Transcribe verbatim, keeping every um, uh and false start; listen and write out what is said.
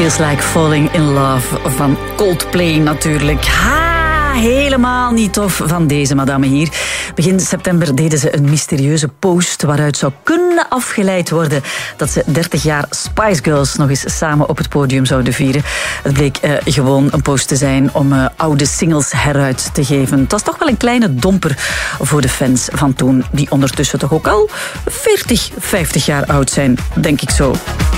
Feels Like Falling in Love van Coldplay natuurlijk. Ha, helemaal niet tof van deze madame hier. Begin september deden ze een mysterieuze post waaruit zou kunnen afgeleid worden dat ze dertig jaar Spice Girls nog eens samen op het podium zouden vieren. Het bleek uh, gewoon een post te zijn om uh, oude singles heruit te geven. Het was toch wel een kleine domper voor de fans van toen, die ondertussen toch ook al veertig, vijftig jaar oud zijn, denk ik zo.